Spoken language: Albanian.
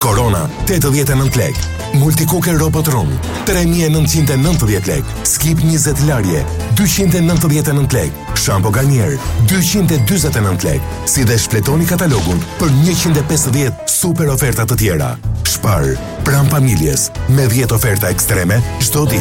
Corona 89 lek. Multicooker Robot Room 3990 lek. Skip 20 larje 299 lek. Shampo Garnier 249 lek. Si dhe shpletoni katalogun për 150 super oferta të tjera. Shpar pranë familjes me 10 oferta ekstreme çdo ditë.